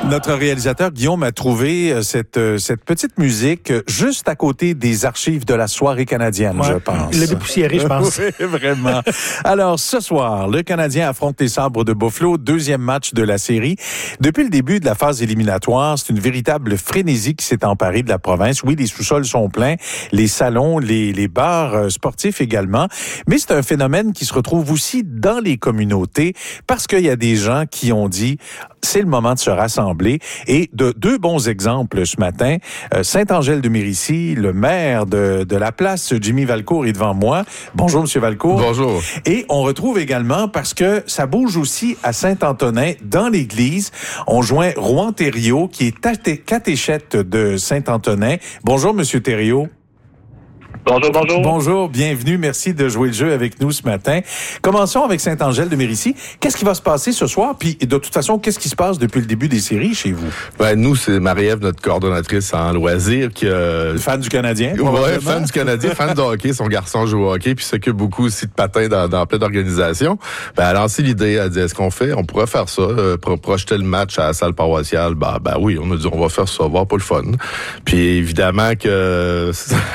Notre réalisateur Guillaume a trouvé cette petite musique juste à côté des archives de la soirée canadienne, je pense. Il l'a dépoussiéré, je pense. Oui, vraiment. Alors, ce soir, le Canadien affronte les Sabres de Buffalo, deuxième match de la série. Depuis le début de la phase éliminatoire, c'est une véritable frénésie qui s'est emparée de la province. Oui, les sous-sols sont pleins, les salons, les bars sportifs également, mais c'est un phénomène qui se retrouve aussi dans les communautés parce qu'il y a des gens qui ont dit c'est le moment de se rassembler. Et de deux bons exemples ce matin, Saint-Angèle-de-Mérici, le maire de la place, Jimmy Valcourt, est devant moi. Bonjour, Monsieur Valcourt. Bonjour. Et on retrouve également, parce que ça bouge aussi à Saint-Antonin, dans l'église, on joint Rouen Thériault, qui est catéchète de Saint-Antonin. Bonjour, Monsieur Thériault. Bonjour, bonjour. Bonjour, bienvenue. Merci de jouer le jeu avec nous ce matin. Commençons avec Saint-Angèle-de-Mérici. Qu'est-ce qui va se passer ce soir? Puis, de toute façon, qu'est-ce qui se passe depuis le début des séries chez vous? Nous, c'est Marie-Ève, notre coordonnatrice en loisirs, qui fan du Canadien? Ouais, fan du Canadien, fan de hockey. Son garçon joue au hockey, puis s'occupe beaucoup aussi de patins dans plein d'organisations. Elle a lancé l'idée, elle a dit, est-ce qu'on pourrait faire ça, projeter le match à la salle paroissiale? Oui, on a dit, on va faire ça, voir pas le fun. Puis, évidemment que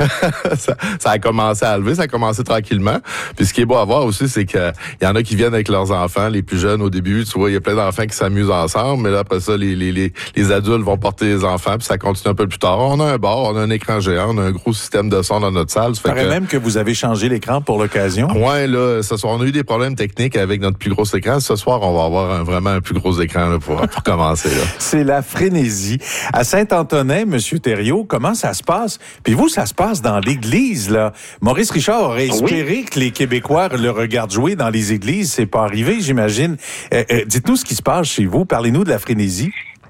ça a commencé à lever, ça a commencé tranquillement. Puis ce qui est beau à voir aussi, c'est qu'il y en a qui viennent avec leurs enfants, les plus jeunes au début, tu vois, il y a plein d'enfants qui s'amusent ensemble, mais là, après ça, les adultes vont porter les enfants, puis ça continue un peu plus tard. On a un bar, on a un écran géant, on a un gros système de son dans notre salle. Il paraît même que vous avez changé l'écran pour l'occasion. Ouais, là, ce soir, on a eu des problèmes techniques avec notre plus gros écran. Ce soir, on va avoir vraiment un plus gros écran là, pour commencer. Là. C'est la frénésie. À Saint-Antonin, Monsieur Thériault, comment ça se passe? Puis vous, ça se passe dans l'église, là. Maurice Richard aurait espéré que les Québécois le regardent jouer dans les églises. C'est pas arrivé, j'imagine. Dites-nous ce qui se passe chez vous. Parlez-nous de la frénésie.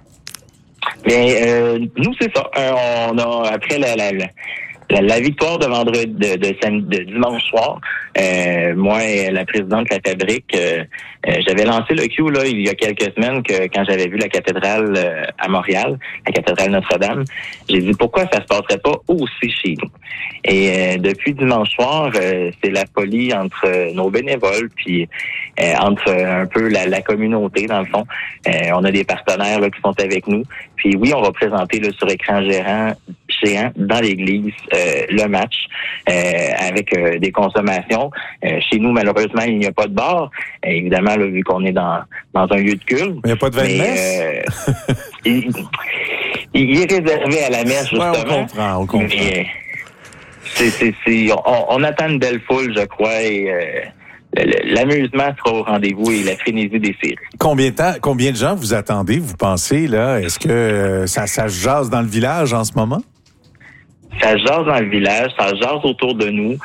Bien, nous, c'est ça. On a, après la victoire de vendredi, de dimanche soir, moi et la présidente de la fabrique, j'avais lancé le Q là il y a quelques semaines que quand j'avais vu la cathédrale à Montréal, la cathédrale Notre-Dame, j'ai dit pourquoi ça se passerait pas aussi chez nous. Et depuis dimanche soir, c'est la folie entre nos bénévoles puis entre un peu la communauté dans le fond. On a des partenaires là qui sont avec nous. Puis oui, on va présenter là sur écran géant dans l'église le match avec des consommations. Chez nous, malheureusement, il n'y a pas de bar. Évidemment, là, vu qu'on est dans un lieu de culte. Il n'y a pas de vin de messe? Il est réservé à la messe, justement. Ouais, on comprend. Mais, on attend une belle foule, je crois, et l'amusement sera au rendez-vous et la frénésie des séries. Combien de gens vous attendez, vous pensez, là? Est-ce que ça se jase dans le village en ce moment? Ça jase dans le village, ça jase autour de nous.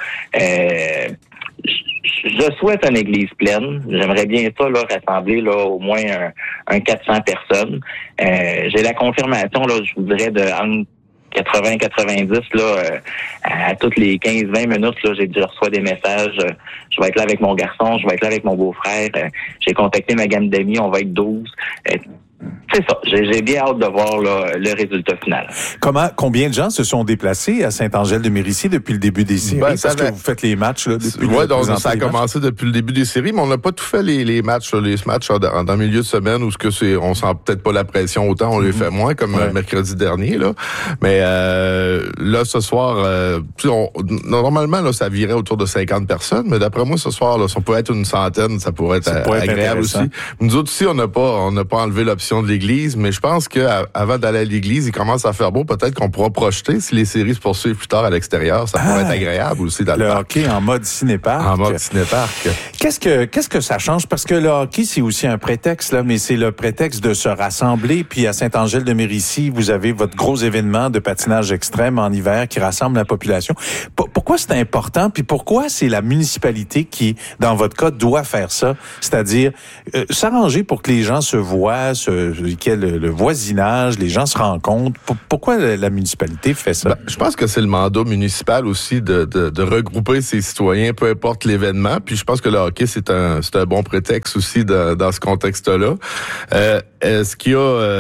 Je souhaite une église pleine. J'aimerais bien ça, là, rassembler là, au moins un 400 personnes. J'ai la confirmation, là, je vous dirais, de entre 80-90, là, à toutes les 15-20 minutes, là, je reçois des messages. Je vais être là avec mon garçon, je vais être là avec mon beau-frère. J'ai contacté ma gamme d'amis, on va être 12. C'est ça. J'ai bien hâte de voir là, le résultat final. Combien de gens se sont déplacés à Saint-Angèle-de-Mérici depuis le début des séries? Parce que vous faites les matchs là, depuis donc ça a commencé depuis le début des séries, mais on n'a pas tout fait les matchs. Les matchs dans le milieu de semaine où on sent peut-être pas la pression autant, on les fait moins, comme mercredi dernier. Là. Mais là, ce soir, normalement, là, ça virait autour de 50 personnes, mais d'après moi, ce soir, là, ça pourrait être une centaine, ça pourrait être agréable aussi. Nous autres aussi, on n'a pas enlevé l'option de l'église, mais je pense que avant d'aller à l'église, il commence à faire beau. Peut-être qu'on pourra projeter si les séries se poursuivent plus tard à l'extérieur. Ça pourrait être agréable aussi dans le parc. Hockey en mode cinéparc. En mode cinéparc. Qu'est-ce que ça change? Parce que le hockey, c'est aussi un prétexte, là, mais c'est le prétexte de se rassembler. Puis à Saint-Angèle-de-Mérici, vous avez votre gros événement de patinage extrême en hiver qui rassemble la population. Pourquoi c'est important? Puis pourquoi c'est la municipalité qui, dans votre cas, doit faire ça? C'est-à-dire s'arranger pour que les gens se voient, qu'il y ait le voisinage, les gens se rencontrent. Pourquoi la municipalité fait ça? Je pense que c'est le mandat municipal aussi de regrouper ses citoyens, peu importe l'événement. Puis je pense que le hockey, c'est un bon prétexte aussi dans ce contexte-là. Est-ce qu'il y a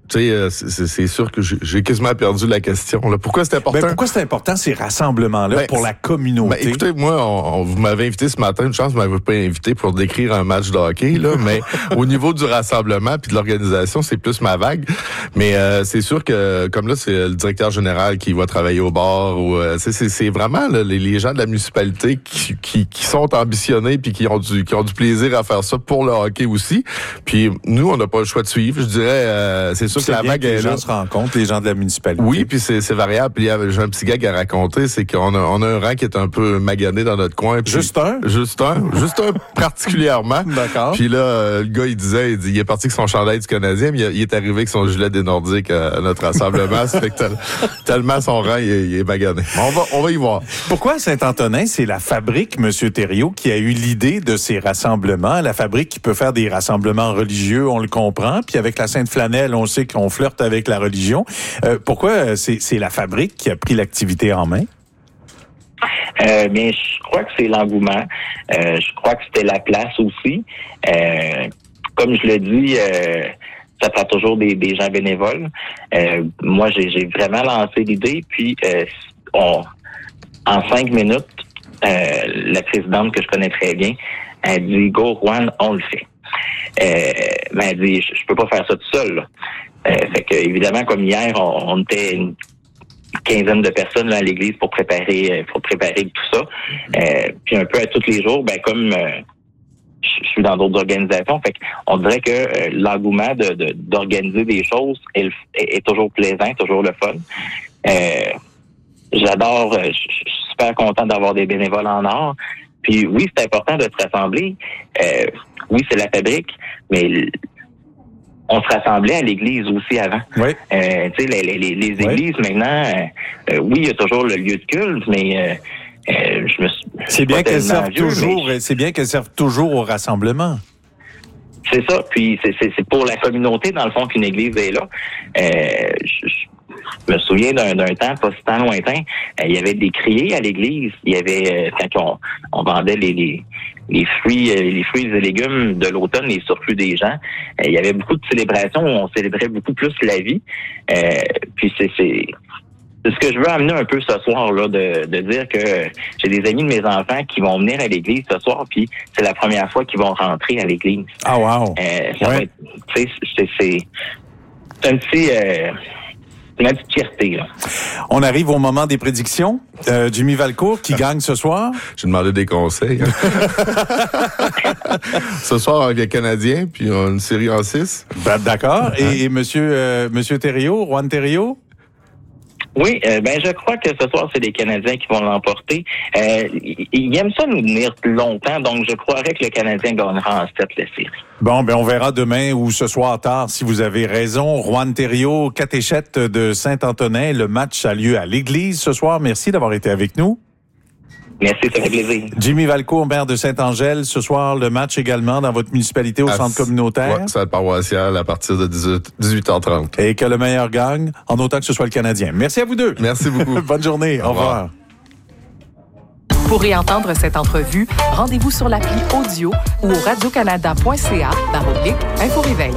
Tu sais, c'est sûr que j'ai quasiment perdu la question. Là. Pourquoi c'est important? Ben, pourquoi c'est important ces rassemblements-là pour la communauté? Ben, écoutez, moi, vous m'avez invité ce matin, une chance, vous m'avez pas invité pour décrire un match de hockey, là, mais au niveau du rassemblement puis de l'organisation, c'est plus ma vague. Mais c'est sûr que, comme là, c'est le directeur général qui va travailler au bar, ou c'est vraiment là, les gens de la municipalité qui sont ambitionnés puis qui ont du plaisir à faire ça pour le hockey aussi. Puis nous, on n'a pas le choix de suivre. Je dirais, c'est sûr que la vague les gens se rencontrent, les gens de la municipalité. Oui, puis c'est variable. Puis j'ai un petit gag à raconter, c'est qu'on a un rang qui est un peu magané dans notre coin. Puis Juste un particulièrement. D'accord. Puis là, le gars, il est parti avec son chandail du Canadien, mais il est arrivé avec son gilet des Nordiques à notre rassemblement. Ça fait que tellement son rang, il est magané. On va y voir. Pourquoi à Saint-Antonin, c'est la fabrique, M. Thériault, qui a eu l'idée de ces rassemblements? La fabrique qui peut faire des rassemblements religieux, on le comprend. Puis avec la Sainte-Flanelle, on sait qu'on flirte avec la religion. Pourquoi c'est la fabrique qui a pris l'activité en main? Bien, je crois que c'est l'engouement. Je crois que c'était la place aussi. Comme je le dis, ça prend toujours des gens bénévoles. Moi, j'ai vraiment lancé l'idée, puis en 5 minutes, la présidente que je connais très bien, elle dit « Go, Juan, on le fait ». Mais elle dit « Je peux pas faire ça tout seul, là. » Fait que, évidemment, comme hier, on était une quinzaine de personnes là, à l'église pour préparer tout ça. Puis un peu à tous les jours, ben comme je suis dans d'autres organisations, fait on dirait que l'engouement d'organiser des choses est toujours plaisant, toujours le fun. J'adore, je suis super content d'avoir des bénévoles en or. Puis oui, c'est important de se rassembler. Oui, c'est la fabrique, mais on se rassemblait à l'église aussi avant. Oui. Tu sais, les églises maintenant, oui, il y a toujours le lieu de culte, mais c'est bien qu'elles servent toujours. C'est bien qu'elles servent toujours au rassemblement. C'est ça. Puis c'est pour la communauté dans le fond qu'une église est là. Je me souviens d'un temps pas si tant lointain, il y avait des criers à l'église. Il y avait quand on vendait les fruits et légumes de l'automne, les surplus des gens. Il y avait beaucoup de célébrations où on célébrait beaucoup plus la vie. Puis c'est ce que je veux amener un peu ce soir là, de dire que j'ai des amis de mes enfants qui vont venir à l'église ce soir, puis c'est la première fois qu'ils vont rentrer à l'église. Ah wow. Ça va être, tu sais, c'est un petit une petite fierté, là. On arrive au moment des prédictions. Jimmy Valcourt, qui gagne ce soir? J'ai demandé des conseils. Ce soir, avec les Canadiens, puis on a une série en 6. Ben, d'accord. Et monsieur Thériault, Juan Thériault? Oui, je crois que ce soir, c'est les Canadiens qui vont l'emporter. Ils aiment ça nous tenir longtemps, donc je croirais que le Canadien gagnera en 7 la série. Bon, on verra demain ou ce soir tard si vous avez raison. Juan Thériault, catéchète de Saint-Antonin. Le match a lieu à l'église ce soir. Merci d'avoir été avec nous. Merci, ça fait plaisir. Jimmy Valcourt, maire de Saint-Angèle. Ce soir, le match également dans votre municipalité au centre communautaire. Oui, salle paroissiale à partir de 18h30. Et que le meilleur gagne, en autant que ce soit le Canadien. Merci à vous deux. Merci beaucoup. Bonne journée. Au revoir. Pour réentendre cette entrevue, rendez-vous sur l'appli audio ou au radiocanada.ca/info-réveil.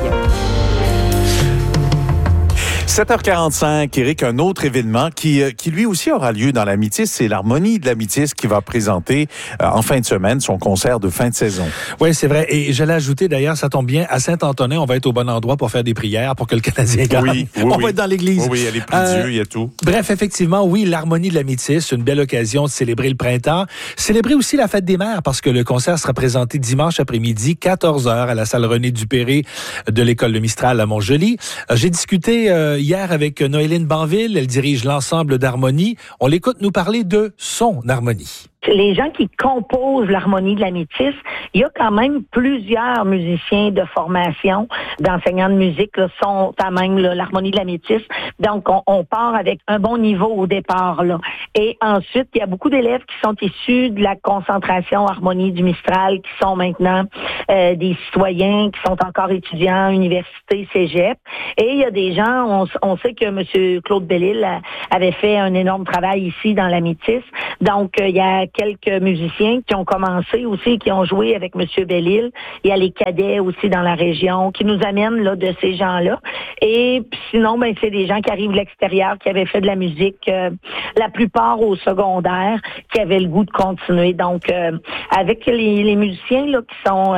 7h45, Éric, un autre événement qui lui aussi aura lieu dans la Métis, c'est l'Harmonie de la Métis qui va présenter en fin de semaine son concert de fin de saison. Oui, c'est vrai. Et j'allais ajouter d'ailleurs, ça tombe bien, à Saint-Antonin, on va être au bon endroit pour faire des prières pour que le Canadien gagne. Oui, on va être dans l'église. Oui, elle est pris Dieu, il y a tout. Bref, effectivement, oui, l'Harmonie de la Métis, une belle occasion de célébrer le printemps. Célébrer aussi la fête des mères parce que le concert sera présenté dimanche après-midi, 14h, à la salle René Dupéré de l'école de Mistral à Montjoly. J'ai discuté hier avec Noéline Banville, elle dirige l'ensemble d'Harmonie. On l'écoute nous parler de son harmonie. Les gens qui composent l'Harmonie de la Métis, il y a quand même plusieurs musiciens de formation, d'enseignants de musique, là, sont à même l'Harmonie de la Métis. Donc, on part avec un bon niveau au départ, là. Et ensuite, il y a beaucoup d'élèves qui sont issus de la concentration Harmonie du Mistral, qui sont maintenant des citoyens, qui sont encore étudiants, université, cégep. Et il y a des gens, on sait que M. Claude Bellil avait fait un énorme travail ici dans la Métis. Donc, il y a quelques musiciens qui ont commencé aussi, qui ont joué avec M. Bellil. Il y a les cadets aussi dans la région qui nous amènent là de ces gens-là. Et sinon, ben c'est des gens qui arrivent de l'extérieur, qui avaient fait de la musique, la plupart au secondaire, qui avaient le goût de continuer. Donc, avec les musiciens là qui sont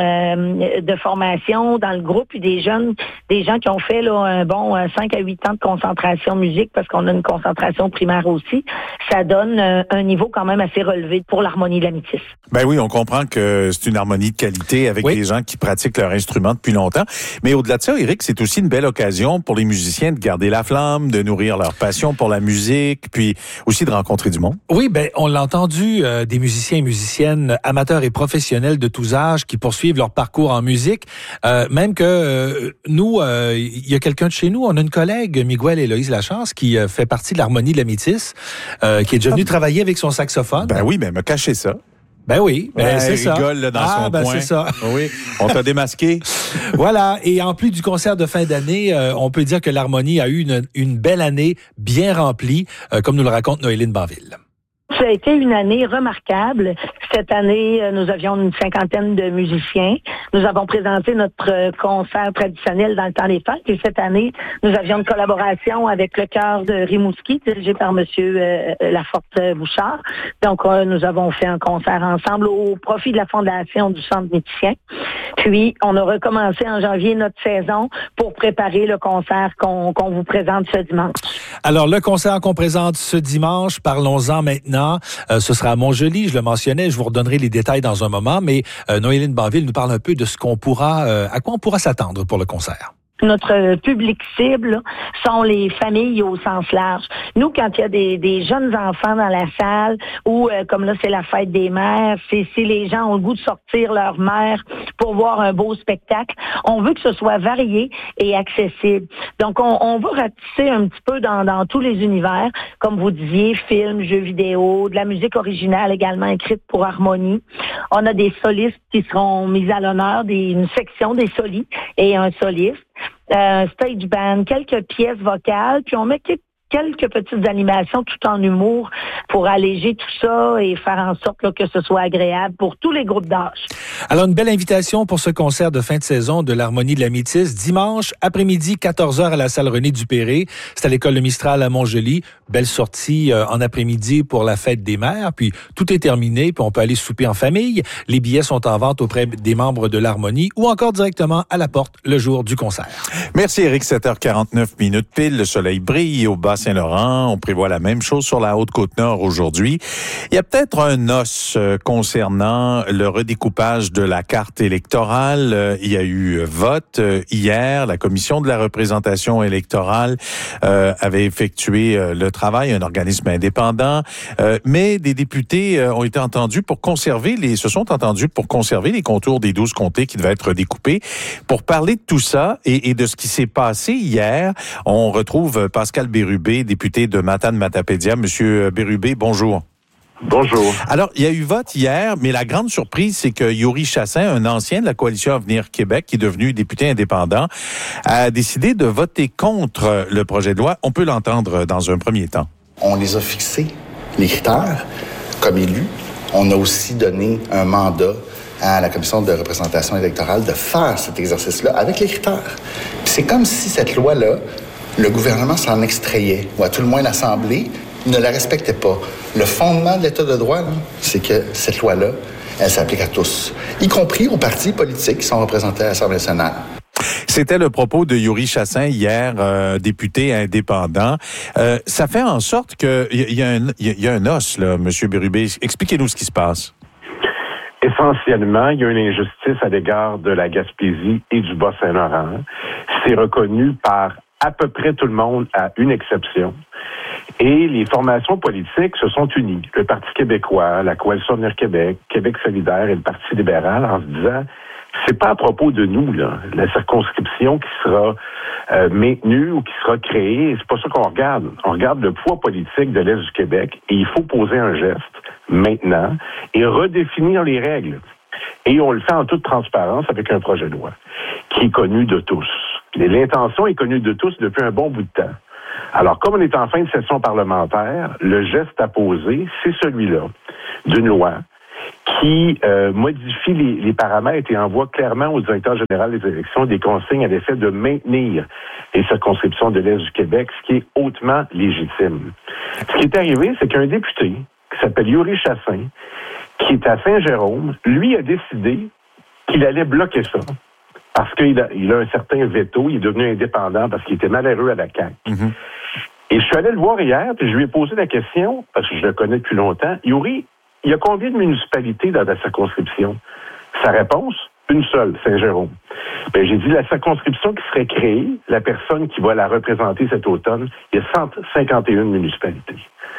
de formation dans le groupe, puis des gens qui ont fait là un bon 5 à 8 ans de concentration musique, parce qu'on a une concentration primaire aussi, ça donne un niveau quand même assez relevé pour l'harmonie de la métisse. Ben oui, on comprend que c'est une harmonie de qualité avec des gens qui pratiquent leur instrument depuis longtemps. Mais au-delà de ça, Éric, c'est aussi une belle occasion pour les musiciens de garder la flamme, de nourrir leur passion pour la musique, puis aussi de rencontrer du monde. Oui, ben on l'a entendu, des musiciens et musiciennes amateurs et professionnels de tous âges qui poursuivent leur parcours en musique. Même que nous, il y a quelqu'un de chez nous, on a une collègue, Miguel Héloïse Lachance, qui fait partie de l'harmonie de la métisse, qui est déjà venue travailler avec son saxophone. Ben oui, mais elle m'a caché ça. Ben oui, c'est ça. Rigole là, dans son coin. C'est ça. Oui, on t'a démasqué. Voilà, et en plus du concert de fin d'année, on peut dire que l'harmonie a eu une belle année bien remplie, comme nous le raconte Noéline Banville. Ça a été une année remarquable. Cette année, nous avions une 50aine de musiciens. Nous avons présenté notre concert traditionnel dans le temps des fêtes. Et cette année, nous avions une collaboration avec le chœur de Rimouski, dirigé par Monsieur Laforte-Bouchard. Donc, nous avons fait un concert ensemble au profit de la Fondation du Centre Méticien. Puis, on a recommencé en janvier notre saison pour préparer le concert qu'on vous présente ce dimanche. Alors, le concert qu'on présente ce dimanche, parlons-en maintenant. Ce sera à Montjoly, je le mentionnais, je vous redonnerai les détails dans un moment, mais Noéline Banville nous parle un peu de ce qu'on pourra, à quoi on pourra s'attendre pour le concert. Notre public cible sont les familles au sens large. Nous, quand il y a des jeunes enfants dans la salle, ou comme là, c'est la fête des mères, c'est si les gens ont le goût de sortir leur mère pour voir un beau spectacle, on veut que ce soit varié et accessible. Donc, on va ratisser un petit peu dans tous les univers, comme vous disiez, films, jeux vidéo, de la musique originale également écrite pour harmonie. On a des solistes qui seront mis à l'honneur, une section des solis et un soliste. Stage band, quelques pièces vocales, puis on met quelques petites animations tout en humour pour alléger tout ça et faire en sorte là, que ce soit agréable pour tous les groupes d'âge. Alors, une belle invitation pour ce concert de fin de saison de l'harmonie de la métisse, dimanche après-midi, 14h à la salle René-Dupéré. C'est à l'école Le Mistral à Montjoly. Belle sortie en après-midi pour la fête des mères. Puis, tout est terminé, puis on peut aller souper en famille. Les billets sont en vente auprès des membres de l'harmonie ou encore directement à la porte le jour du concert. Merci, Éric. 7h49 minutes pile. Le soleil brille au Bas-Saint-Laurent. On prévoit la même chose sur la Haute-Côte-Nord aujourd'hui. Il y a peut-être un os concernant le redécoupage de la carte électorale. Il y a eu vote hier. La Commission de la représentation électorale avait effectué le travail, un organisme indépendant. Mais des députés ont été entendus pour conserver se sont entendus pour conserver les contours des 12 comtés qui devaient être découpés. Pour parler de tout ça et de ce qui s'est passé hier, on retrouve Pascal Bérubé, député de Matane-Matapédia. Monsieur Bérubé, bonjour. Bonjour. Alors, il y a eu vote hier, mais la grande surprise, c'est que Yuri Chassin, un ancien de la Coalition Avenir Québec, qui est devenu député indépendant, a décidé de voter contre le projet de loi. On peut l'entendre dans un premier temps. On les a fixés, les critères, comme élus. On a aussi donné un mandat à la Commission de représentation électorale de faire cet exercice-là avec les critères. Puis c'est comme si cette loi-là, le gouvernement s'en extrayait, ou à tout le moins l'Assemblée ne la respectait pas. Le fondement de l'État de droit, là, c'est que cette loi-là, elle s'applique à tous, y compris aux partis politiques qui sont représentés à l'Assemblée nationale. C'était le propos de Yuri Chassin hier, député indépendant. Ça fait en sorte qu'il y a un os, là, M. Bérubé. Expliquez-nous ce qui se passe. Essentiellement, il y a une injustice à l'égard de la Gaspésie et du Bas-Saint-Laurent. C'est reconnu par à peu près tout le monde, à une exception. Et les formations politiques se sont unies. Le Parti québécois, la Coalition Avenir Québec, Québec solidaire et le Parti libéral en se disant, c'est pas à propos de nous, là, la circonscription qui sera maintenue ou qui sera créée. C'est pas ça qu'on regarde. On regarde le poids politique de l'Est du Québec et il faut poser un geste maintenant et redéfinir les règles. Et on le fait en toute transparence avec un projet de loi qui est connu de tous. L'intention est connue de tous depuis un bon bout de temps. Alors, comme on est en fin de session parlementaire, le geste à poser, c'est celui-là. d'une loi qui modifie les paramètres et envoie clairement au directeur général des élections des consignes à l'effet de maintenir les circonscriptions de l'Est du Québec, ce qui est hautement légitime. Ce qui est arrivé, c'est qu'un député qui s'appelle Yuri Chassin, qui est à Saint-Jérôme, lui a décidé qu'il allait bloquer ça. Parce qu'il a un certain veto, il est devenu indépendant parce qu'il était malheureux à la CAQ. Mm-hmm. Et je suis allé le voir hier, puis je lui ai posé la question, parce que je le connais depuis longtemps. Yuri, il y a combien de municipalités dans ta circonscription? Sa réponse, une seule, Saint-Jérôme. Ben, j'ai dit, la circonscription qui serait créée, la personne qui va la représenter cet automne, il y a 151 municipalités.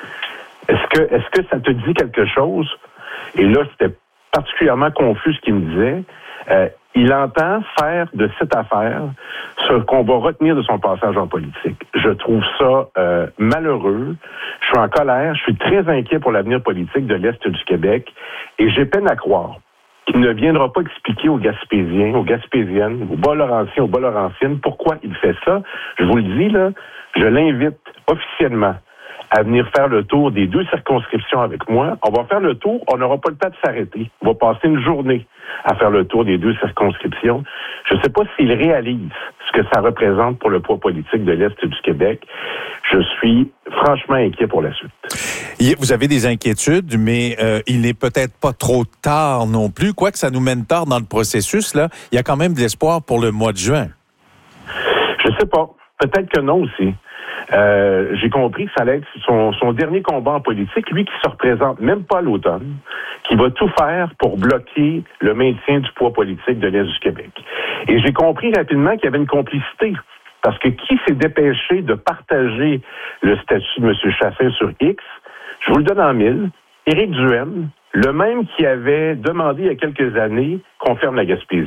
Est-ce que ça te dit quelque chose? Et là, c'était particulièrement confus ce qu'il me disait. Il entend faire de cette affaire ce qu'on va retenir de son passage en politique. Je trouve ça malheureux. Je suis en colère. Je suis très inquiet pour l'avenir politique de l'Est du Québec. Et j'ai peine à croire qu'il ne viendra pas expliquer aux Gaspésiens, aux Gaspésiennes, aux Bas-Laurentiens, aux Bas-Laurentiennes pourquoi il fait ça. Je vous le dis, là, je l'invite officiellement à venir faire le tour des 2 circonscriptions avec moi. On va faire le tour, on n'aura pas le temps de s'arrêter. On va passer une journée à faire le tour des 2 circonscriptions. Je ne sais pas s'il réalise ce que ça représente pour le poids politique de l'Est du Québec. Je suis franchement inquiet pour la suite. Vous avez des inquiétudes, mais il n'est peut-être pas trop tard non plus. Quoique ça nous mène tard dans le processus, là, il y a quand même de l'espoir pour le mois de juin. Je sais pas. Peut-être que non aussi. J'ai compris que ça allait être son dernier combat en politique, lui qui se représente même pas à l'automne, qui va tout faire pour bloquer le maintien du poids politique de l'Est du Québec. Et j'ai compris rapidement qu'il y avait une complicité, parce que qui s'est dépêché de partager le statut de M. Chassin sur X, je vous le donne en mille, Éric Duhaime, le même qui avait demandé il y a quelques années qu'on ferme la Gaspésie.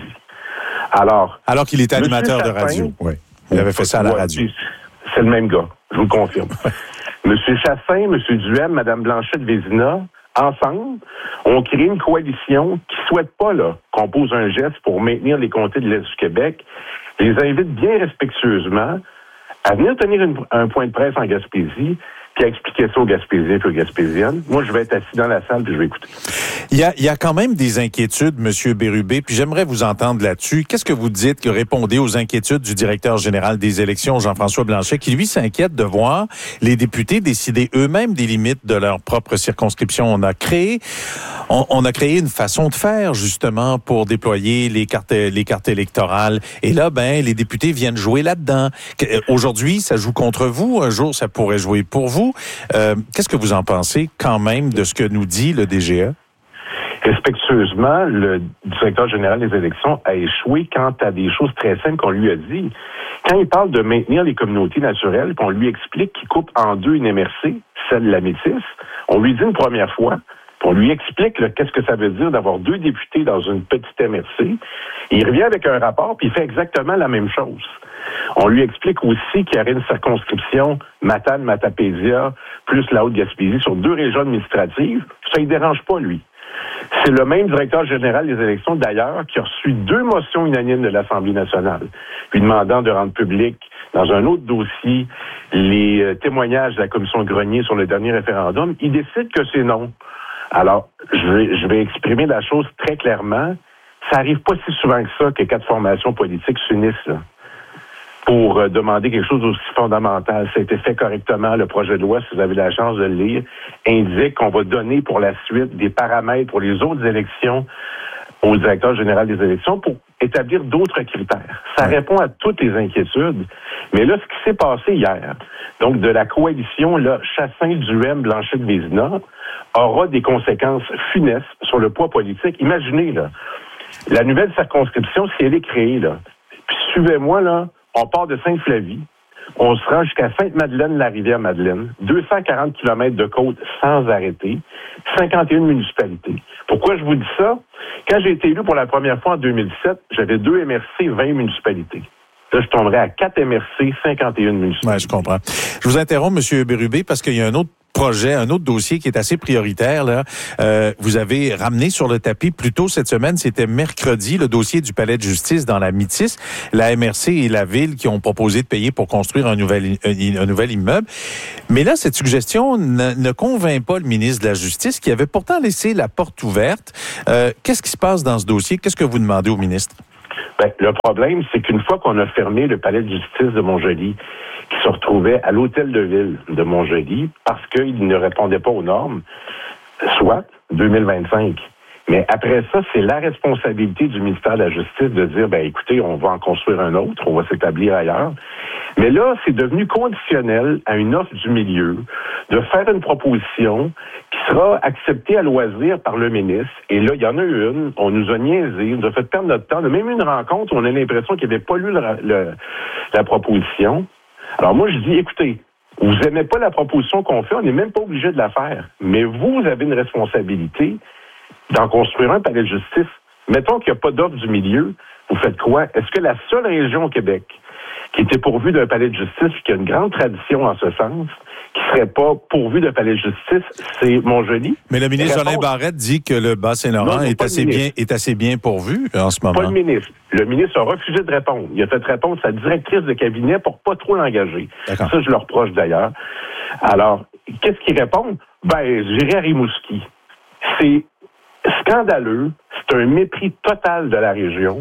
Alors qu'il était animateur de radio, oui. Il avait fait ça à la radio. C'est le même gars, je vous le confirme. M. Chassin, M. Duhaime, Mme Blanchette-Vézina, ensemble, ont créé une coalition qui ne souhaite pas qu'on pose un geste pour maintenir les comtés de l'Est du Québec. Je les invite bien respectueusement à venir tenir un point de presse en Gaspésie, puis à expliquer ça aux Gaspésiens et aux Gaspésiennes. Moi, je vais être assis dans la salle puis je vais écouter. Il y a quand même des inquiétudes, M. Bérubé, puis j'aimerais vous entendre là-dessus. Qu'est-ce que vous dites que répondez aux inquiétudes du directeur général des élections, Jean-François Blanchet, qui, lui, s'inquiète de voir les députés décider eux-mêmes des limites de leur propre circonscription? On a créé une façon de faire, justement, pour déployer les cartes électorales. Et là, les députés viennent jouer là-dedans. Aujourd'hui, ça joue contre vous. Un jour, ça pourrait jouer pour vous. Qu'est-ce que vous en pensez, quand même, de ce que nous dit le DGE? Respectueusement, le directeur général des élections a échoué quant à des choses très simples qu'on lui a dit. Quand il parle de maintenir les communautés naturelles, qu'on lui explique qu'il coupe en 2 une MRC, celle de la Métis, on lui dit une première fois, puis on lui explique qu'est-ce que ça veut dire d'avoir 2 députés dans une petite MRC. Il revient avec un rapport, puis il fait exactement la même chose. On lui explique aussi qu'il y aurait une circonscription Matane-Matapédia plus la Haute-Gaspésie sur 2 régions administratives. Ça ne dérange pas, lui. C'est le même directeur général des élections, d'ailleurs, qui a reçu 2 motions unanimes de l'Assemblée nationale, lui demandant de rendre public, dans un autre dossier, les témoignages de la commission Grenier sur le dernier référendum. Il décide que c'est non. Alors, je vais exprimer la chose très clairement. Ça arrive pas si souvent que ça que 4 formations politiques s'unissent pour demander quelque chose d'aussi fondamental. Ça a été fait correctement. Le projet de loi, si vous avez la chance de le lire, indique qu'on va donner pour la suite des paramètres pour les autres élections au directeur général des élections pour établir d'autres critères. Ça répond à toutes les inquiétudes. Mais là, ce qui s'est passé hier, donc de la coalition Chassin, Duhaime, Blanchette-Vézina, aura des conséquences funestes sur le poids politique. Imaginez, la nouvelle circonscription, si elle est créée, puis suivez-moi, on part de Sainte-Flavie, on se rend jusqu'à Sainte-Madeleine, la Rivière-Madeleine, 240 km de côte sans arrêter, 51 municipalités. Pourquoi je vous dis ça? Quand j'ai été élu pour la première fois en 2017, j'avais 2 MRC, 20 municipalités. Là, je tomberais à 4 MRC, 51 municipalités. Oui, je comprends. Je vous interromps, M. Bérubé, parce qu'il y a un autre projet, un autre dossier qui est assez prioritaire, là. Vous avez ramené sur le tapis plus tôt cette semaine, c'était mercredi, le dossier du palais de justice dans la Métis. La MRC et la Ville qui ont proposé de payer pour construire un nouvel immeuble. Mais là, cette suggestion ne convainc pas le ministre de la Justice qui avait pourtant laissé la porte ouverte. Qu'est-ce qui se passe dans ce dossier? Qu'est-ce que vous demandez au ministre? Ben, le problème, c'est qu'une fois qu'on a fermé le palais de justice de Montjoly, qui se retrouvait à l'hôtel de ville de Montjoly, parce qu'il ne répondait pas aux normes, soit 2025. Mais après ça, c'est la responsabilité du ministère de la Justice de dire, ben écoutez, on va en construire un autre, on va s'établir ailleurs. Mais là, c'est devenu conditionnel à une offre du milieu de faire une proposition qui sera acceptée à loisir par le ministre. Et là, il y en a une, on nous a niaisé, on nous a fait perdre notre temps. On a même eu une rencontre où on a l'impression qu'il n'avait pas lu la proposition. Alors moi, je dis, écoutez, vous n'aimez pas la proposition qu'on fait, on n'est même pas obligé de la faire. Mais vous avez une responsabilité d'en construire un palais de justice. Mettons qu'il n'y a pas d'offre du milieu, vous faites quoi? Est-ce que la seule région au Québec qui était pourvue d'un palais de justice, qui a une grande tradition en ce sens, qui ne serait pas pourvue d'un palais de justice, c'est Montjoly? Mais le ministre Jolin Barrette dit que le Bas-Saint-Laurent est assez bien pourvu en ce moment. Pas le ministre. Le ministre a refusé de répondre. Il a fait répondre sa directrice de cabinet pour pas trop l'engager. D'accord. Ça, je le reproche d'ailleurs. Alors, qu'est-ce qu'il répond? Ben, j'irai à Rimouski. C'est scandaleux. C'est un mépris total de la région.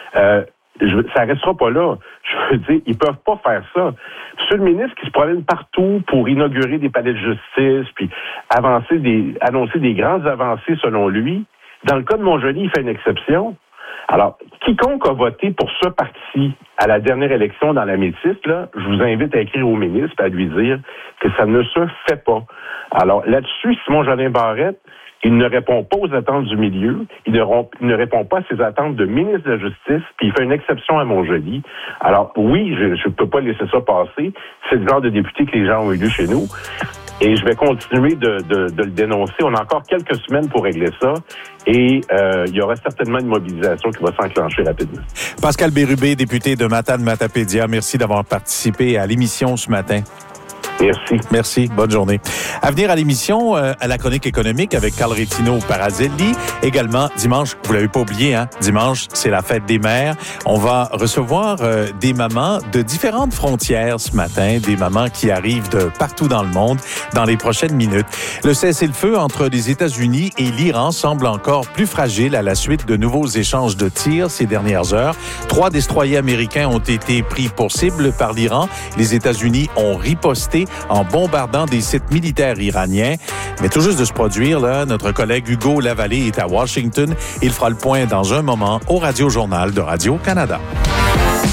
Ça restera pas là. Je veux dire, ils peuvent pas faire ça. Monsieur le ministre qui se promène partout pour inaugurer des palais de justice, puis annoncer des grandes avancées selon lui. Dans le cas de Montjoly, il fait une exception. Alors, quiconque a voté pour ce parti à la dernière élection dans la Métis, là, je vous invite à écrire au ministre et à lui dire que ça ne se fait pas. Alors, là-dessus, Simon-Jolin Barrette, il ne répond pas aux attentes du milieu, il ne répond pas à ses attentes de ministre de la Justice, puis il fait une exception à Montjoly. Alors, oui, je ne peux pas laisser ça passer. C'est le genre de député que les gens ont élu chez nous. Et je vais continuer de le dénoncer. On a encore quelques semaines pour régler ça. Et il y aura certainement une mobilisation qui va s'enclencher rapidement. Pascal Bérubé, député de Matane-Matapédia, merci d'avoir participé à l'émission ce matin. Merci. Merci. Bonne journée. À venir à l'émission, à la chronique économique avec Carl Rétino Parazelli. Également, dimanche, vous l'avez pas oublié, hein? Dimanche, c'est la fête des mères. On va recevoir des mamans de différentes frontières ce matin, des mamans qui arrivent de partout dans le monde dans les prochaines minutes. Le cessez-le-feu entre les États-Unis et l'Iran semble encore plus fragile à la suite de nouveaux échanges de tirs ces dernières heures. 3 destroyers américains ont été pris pour cible par l'Iran. Les États-Unis ont riposté en bombardant des sites militaires iraniens. Mais tout juste de se produire, là, notre collègue Hugo Lavallée est à Washington. Il fera le point dans un moment au Radio-Journal de Radio-Canada.